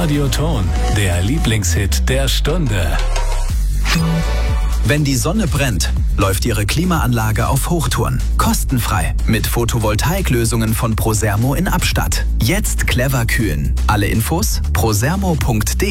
Radioton, der Lieblingshit der Stunde. Wenn die Sonne brennt, läuft Ihre Klimaanlage auf Hochtouren. Kostenfrei. Mit Photovoltaiklösungen von Prosermo in Abstatt. Jetzt clever kühlen. Alle Infos prosermo.de